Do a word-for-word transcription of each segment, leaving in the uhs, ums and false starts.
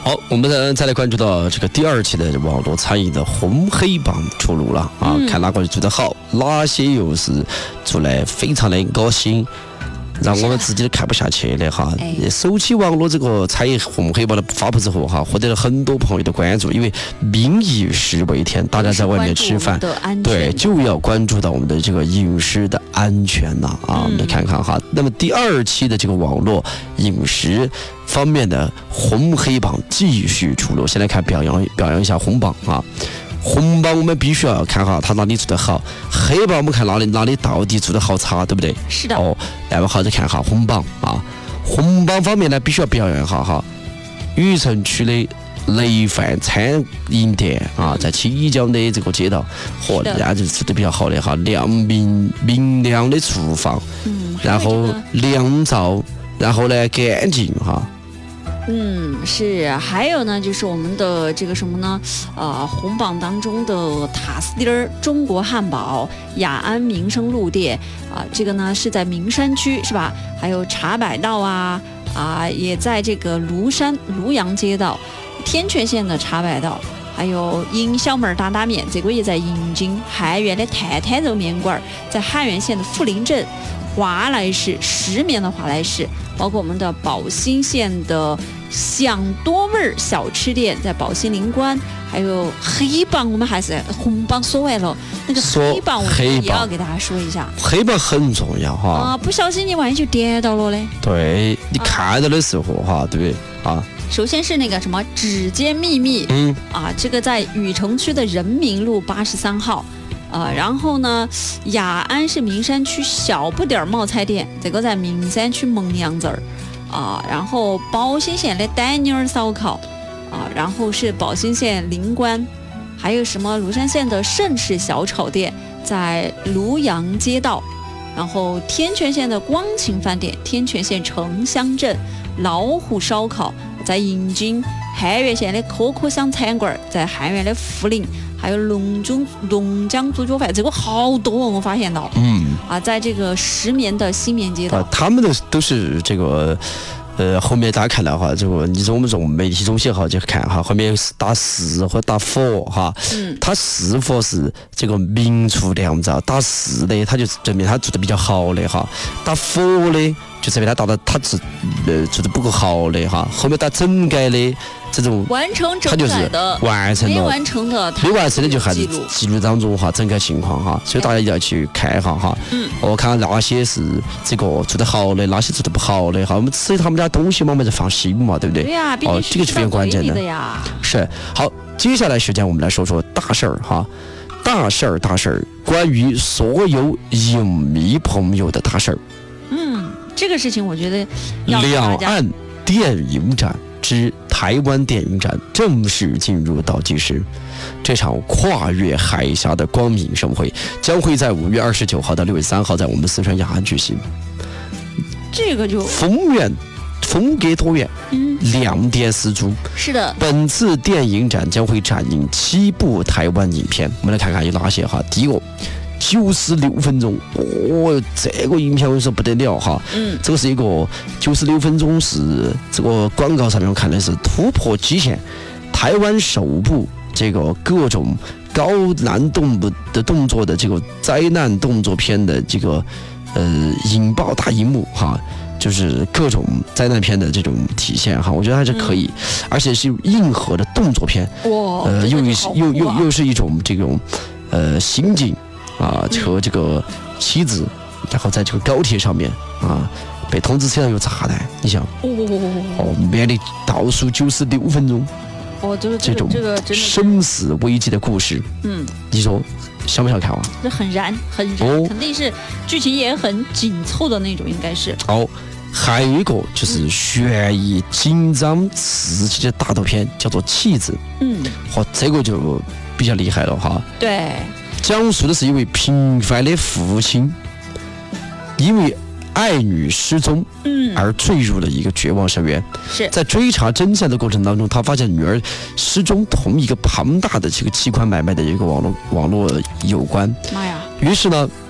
好，我们呢再来关注到这个第二期的网络餐饮的红黑榜出炉了啊，嗯、看哪个做得好，哪些又是做得非常的高兴。让我们自己都看不下去的哈，首起网络这个餐饮红黑榜的发布之后哈，获得了很多朋友的关注，因为民以食为天，大家在外面吃饭，对，就要关注到我们的这个饮食的安全呐 啊, 啊，我们来看看哈。那么第二期的这个网络饮食方面的红黑榜继续出炉，先来看表扬表扬一下红榜啊。红榜我们必须要看哈，他哪里做得好；黑榜我们看哪里哪里到底做得好差，对不对？ 是的。 哦，那么好再看哈红榜啊，红榜方面呢必须要表扬一下哈，禹城区的雷饭餐饮店啊，在七江的这个街道，嚯，人家就做得比较好的哈，亮明明亮的厨房，嗯，然后亮照，然后呢干净哈。 嗯，是，还有呢，就是我们的这个什么呢？呃，红榜当中的塔斯蒂尔中国汉堡雅安民生路店啊、呃，这个呢是在名山区是吧？还有茶百道啊啊，也在这个庐山庐阳街道，天全县的茶百道，还有尹小妹打打面，这个也在银津，汉源的探探肉面馆在汉源县的富林镇。华莱士石棉的华莱士，包括我们的宝兴县的享多味小吃店在宝兴林关，还有黑榜，我们还是红榜说完了，那个黑榜我们也要给大家说一下， 黑榜很重要哈啊，不小心你万一就点到了嘞， 对你看到的时候哈，对不对啊？ 首先是那个什么指尖秘密，嗯啊，这个在禹城区的人民路八十三号。呃，然后呢，雅安是名山区小不点冒菜店，这个在名山区蒙阳子儿，啊，然后宝兴县的丹尼尔烧烤，啊，然后是宝兴县灵关，还有什么庐山县的盛世小炒店在庐阳街道，然后天全县的光晴饭店，天全县城乡镇老虎烧烤在银津，汉源县的可可香餐馆在汉源的富林。还有龙中龙江猪脚饭，这个好多、哦、我发现到，嗯啊，在这个石棉的新棉街道， 啊，他们的都是这个，呃，后面大家看到哈，这个你从我们从媒体中心哈就看哈，后面是打是或打佛哈，嗯，它是否是这个明厨亮照，打是的，它就证明它做的比较好的哈，打佛的就证明它达到它是呃做的不够好的哈，后面打整改的。这种完成整改的， 完成了， 没完成的， 没完成的就还是记录当中哈，整个情况哈，所以大家一定要去看一下哈。嗯，我看哪些是这个做得好的，哪些做得不好的哈。我们吃他们家东西嘛，我们就放心嘛，对不对？ 对呀、啊， 哦，这个是非常关键的呀。 是，好，接下来时间我们来说说大事儿哈，大事儿大事儿，关于所有影迷朋友的大事儿。 嗯，这个事情我觉得要两岸电影展之台湾电影展正式进入倒计时，这场跨越海峡的光明盛会将会在五月二十九号到六月三号在我们四川雅安举行。 这个就丰源风格多元，嗯，亮点十足。 是的， 本次电影展将会展映七部台湾影片，我们来看看有哪些哈。第一个。九十六分钟，哦，这个影片我说不得了哈，嗯，这个是一个九十六分钟是这个广告上面我看的是突破极限，台湾首部这个各种高难动的动作的这个灾难动作片的这个呃引爆大荧幕哈，就是各种灾难片的这种体现哈，我觉得还是可以，嗯、而且是硬核的动作片， 哇， 呃，又又又又是一种这种呃心境。啊，和这个妻子，然后在这个高铁上面啊，被通知车上有炸弹，你想，哦，面临倒数九十六分钟， 哦，这个这种这个生死危机的故事，嗯，你说想不想看啊？ 这很燃，很燃，哦、肯定是剧情也很紧凑的那种，应该是。 哦，还有一个就是悬疑、紧张、刺激的大斗片，叫做《妻子》，嗯，哦，这个就比较厉害了哈。 对。 讲述的是一位平凡的父亲，因为爱女失踪，嗯，而坠入了一个绝望深渊。 是在追查真相的过程当中，他发现女儿失踪同一个庞大的这个器官买卖的一个网络网络有关。 妈呀！ 于是呢，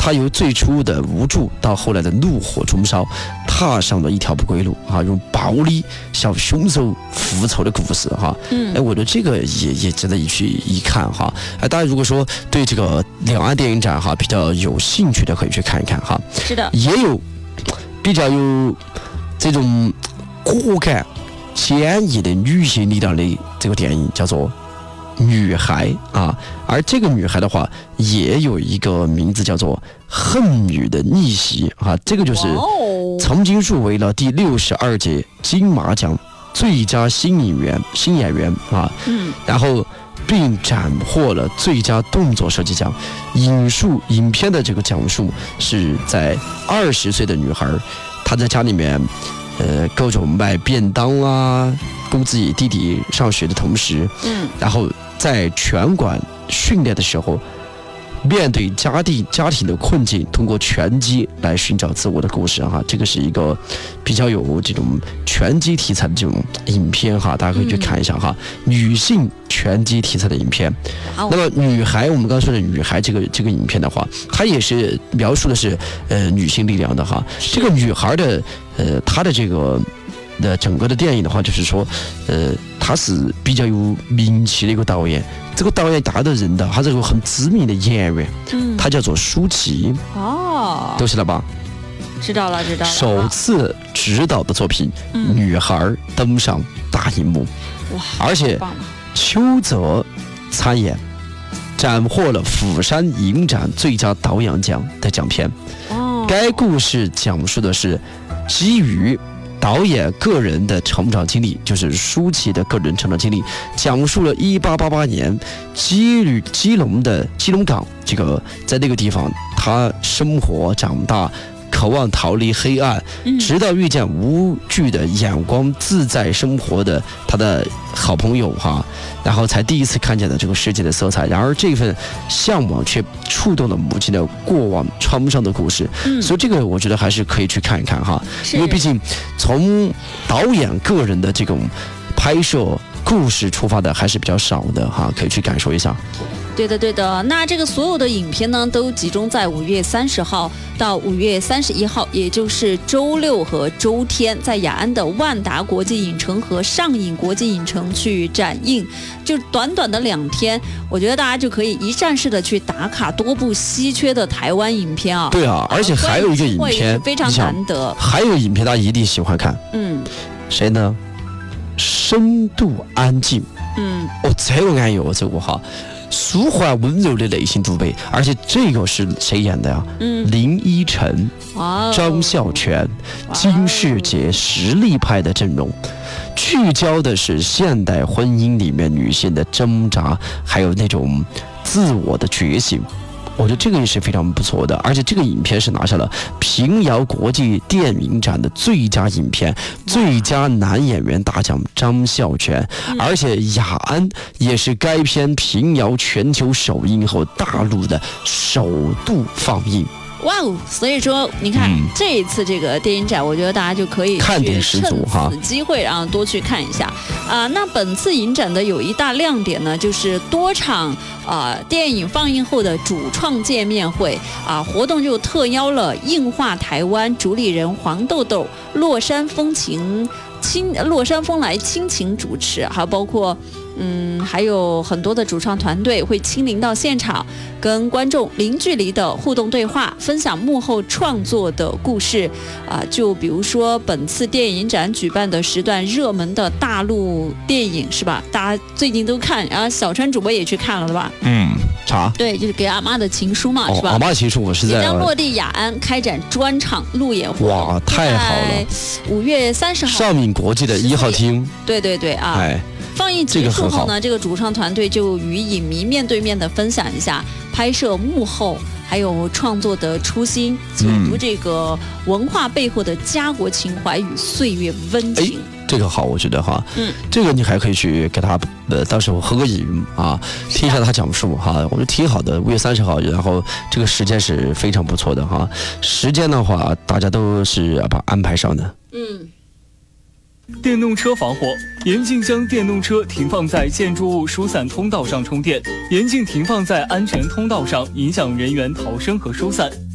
他由最初的无助到后来的怒火中烧，踏上了一条不归路啊，用暴力向凶手复仇的故事哈。嗯，哎，我觉得这个也也值得一去一看哈。哎，大家如果说对这个两岸电影展哈比较有兴趣的，可以去看一看哈。 是的， 也有比较有这种果敢、坚毅的女性力量的这个电影，叫做女孩啊，而这个女孩的话，也有一个名字叫做《恨女的逆袭》啊，这个就是曾经入围了第六十二届金马奖最佳新演员新演员啊，嗯，然后并斩获了最佳动作设计奖。影述影片的这个讲述是在二十岁的女孩，她在家里面，呃，各种卖便当啊，供自己弟弟上学的同时，嗯，然后在拳馆训练的时候，面对家庭家庭的困境，通过拳击来寻找自我的故事哈。这个是一个比较有这种拳击题材的这种影片哈，大家可以去看一下哈。嗯、女性拳击题材的影片。那么女孩，我们刚才说的女孩这个这个影片的话，它也是描述的是呃女性力量的哈。这个女孩的呃她的这个。的整个的电影的话，就是说，呃，他是比较有名气的一个导演。这个导演大家都认得，他是个很知名的演员，嗯，他叫做舒淇。哦，都知道吧？ 知道了，知道了。 首次执导的作品《嗯、女孩》登上大荧幕，哇！而且邱泽参演，斩获了釜山影展最佳导演奖的奖片。哦，该故事讲述的是基于导演个人的成长经历，就是舒淇的个人成长经历，讲述了一八八八年基吕基隆的基隆港，这个在那个地方他生活长大，渴望逃离黑暗，直到遇见无惧的眼光自在生活的他的好朋友哈，然后才第一次看见了这个世界的色彩。然而这份向往却触动了母亲的过往创伤的故事，嗯、所以这个我觉得还是可以去看一看哈，因为毕竟从导演个人的这种拍摄故事出发的还是比较少的哈，可以去感受一下。 对的，对的。那这个所有的影片呢，都集中在五月三十号到五月三十一号，也就是周六和周天，在雅安的万达国际影城和上影国际影城去展映。就短短的两天，我觉得大家就可以一站式的去打卡多部稀缺的台湾影片啊。 对啊，而且还有一个影片非常难得， 还有影片大家一定喜欢看。嗯，谁呢？深度安静。嗯，哦，这个安逸哦，这个哈。舒缓温柔的内心独白，而且这个是谁演的呀？嗯，林依晨、张孝全、金世杰实力派的阵容，聚焦的是现代婚姻里面女性的挣扎，还有那种自我的觉醒。我觉得这个也是非常不错的，而且这个影片是拿下了平遥国际电影展的最佳影片、最佳男演员大奖张孝全，而且雅安也是该片平遥全球首映后大陆的首度放映。 哇哦！所以说，你看、嗯、这一次这个电影展，我觉得大家就可以看点十足哈， 趁此机会然后多去看一下啊、呃。那本次影展的有一大亮点呢，就是多场啊、呃、电影放映后的主创见面会啊、呃，活动就特邀了映画台湾主理人黄豆豆、落山风情亲落山风来亲情主持，还有包括。嗯，还有很多的主创团队会亲临到现场，跟观众零距离的互动对话，分享幕后创作的故事啊、呃。就比如说本次电影展举办的时段热门的大陆电影是吧？大家最近都看，然后小川主播也去看了对吧？ 嗯，啥？ 对，就是给阿妈的情书嘛，哦、是吧？ 阿妈的情书我是在即将落地雅安开展专场路演活动， 哇，太好了！ 五月三十号， 上影国际的一号厅， 对对对啊。哎放映结束后呢，这个主创团队就与影迷面对面的分享一下拍摄幕后，还有创作的初心，解读这个文化背后的家国情怀与岁月温情。 这个好，我觉得哈，嗯，这个你还可以去给他呃，到时候合个影啊，听一下他讲述哈，我觉得挺好的。五月三十号，然后这个时间是非常不错的哈，时间的话大家都是要把安排上的。嗯。 电动车防火，严禁将电动车停放在建筑物疏散通道上充电，严禁停放在安全通道上，影响人员逃生和疏散。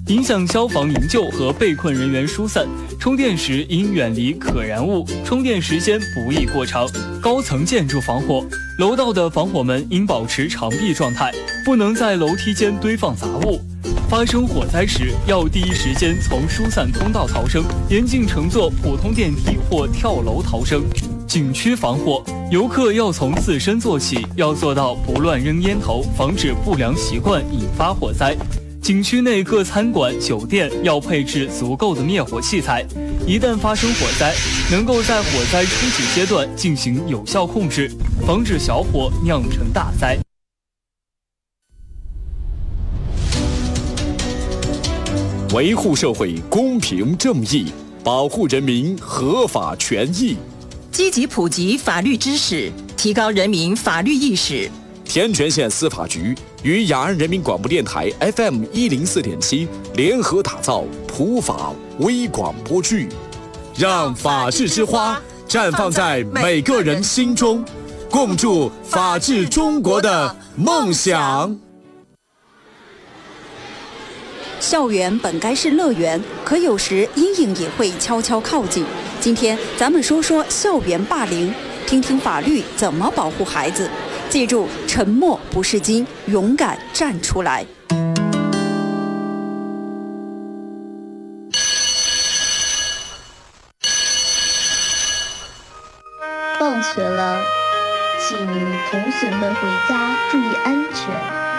影响消防营救和被困人员疏散。充电时应远离可燃物，充电时间不宜过长。高层建筑防火，楼道的防火门应保持长闭状态，不能在楼梯间堆放杂物。发生火灾时，要第一时间从疏散通道逃生，严禁乘坐普通电梯或跳楼逃生。景区防火，游客要从自身做起，要做到不乱扔烟头，防止不良习惯引发火灾。景区内各餐馆、酒店要配置足够的灭火器材，一旦发生火灾，能够在火灾初级阶段进行有效控制，防止小火酿成大灾。 维护社会公平正义，保护人民合法权益， 积极普及法律知识，提高人民法律意识。 天全县司法局与雅安人民广播电台 F M 一零四点七联合打造普法微广播剧，让法治之花绽放在每个人心中，共筑法治中国的梦想。 校园本该是乐园，可有时阴影也会悄悄靠近。今天咱们说说校园霸凌，听听法律怎么保护孩子。记住，沉默不是金，勇敢站出来。 放学了，请同学们回家注意安全。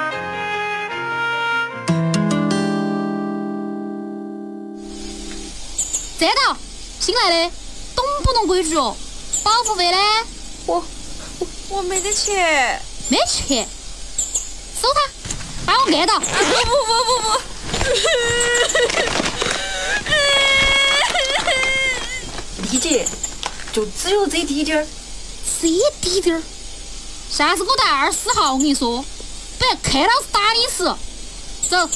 站到！新来的，懂不懂规矩哦？保护费呢？ 我我我没得钱。 没钱？收他，把我按到！ 不不不不不！理解，就只有这滴点儿。 这滴点儿？下次给我带二十号，我跟你说，不然看老师打你一次。走。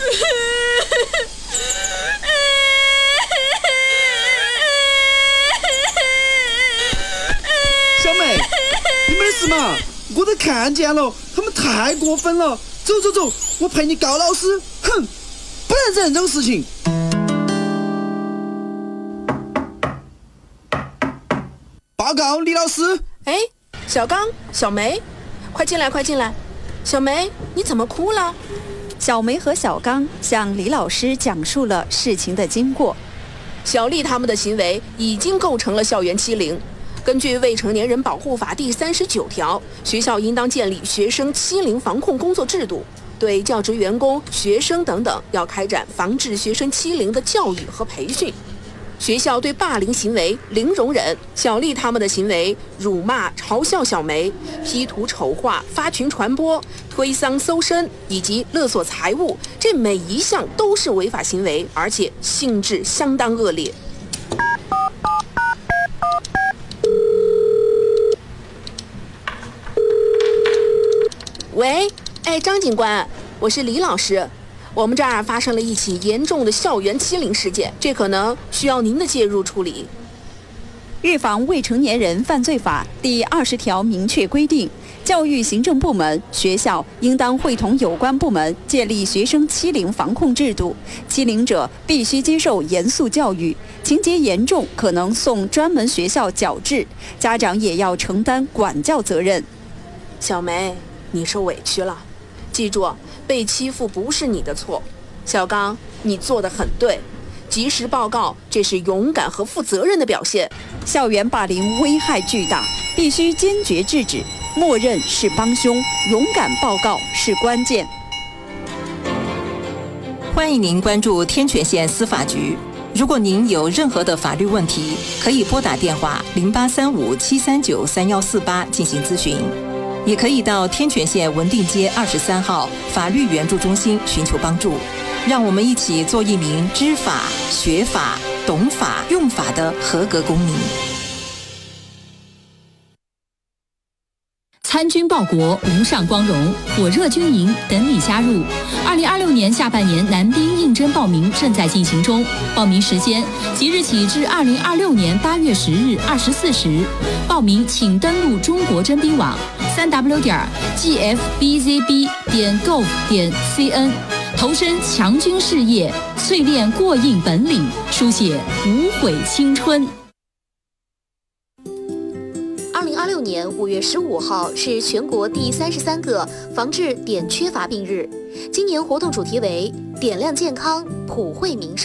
小妹，你没事嘛？我都看见了，他们太过分了。走走走，我陪你告老师。哼，不能忍这种事情。报告李老师。 哎，小刚、小梅，快进来，快进来。小梅，你怎么哭了？ 小梅和小刚向李老师讲述了事情的经过。 小丽他们的行为已经构成了校园欺凌。根据《未成年人保护法》第三十九条，学校应当建立学生欺凌防控工作制度，对教职员工、学生等等要开展防治学生欺凌的教育和培训。学校对霸凌行为零容忍。小丽他们的行为辱骂、嘲笑小梅、P 图丑化、发群传播、推搡搜身以及勒索财物，这每一项都是违法行为，而且性质相当恶劣。喂，哎，张警官，我是李老师。我们这儿发生了一起严重的校园欺凌事件，这可能需要您的介入处理。 预防未成年人犯罪法第二十条明确规定，教育行政部门、学校应当会同有关部门建立学生欺凌防控制度，欺凌者必须接受严肃教育，情节严重可能送专门学校矫治，家长也要承担管教责任。 小梅，你受委屈了，记住，被欺负不是你的错。小刚，你做得很对，及时报告，这是勇敢和负责任的表现。 校园霸凌危害巨大，必须坚决制止，默认是帮凶，勇敢报告是关键。 欢迎您关注天全县司法局。如果您有任何的法律问题，可以拨打电话零八三五七三九三幺四八进行咨询。也可以到天全县文定街二十三号法律援助中心寻求帮助，让我们一起做一名知法、学法、懂法、用法的合格公民。 参军报国，无上光荣，火热军营等你加入。二零二六年下半年男兵应征报名正在进行中，报名时间即日起至二零二六年八月十日二十四时。报名请登录中国征兵网三 w 点 g f b z b 点 gov 点 c n， 投身强军事业，淬炼过硬本领，书写无悔青春。 二零二六年五月十五号是全国第三十三个防治碘缺乏病日。今年活动主题为“点亮健康，普惠民生”。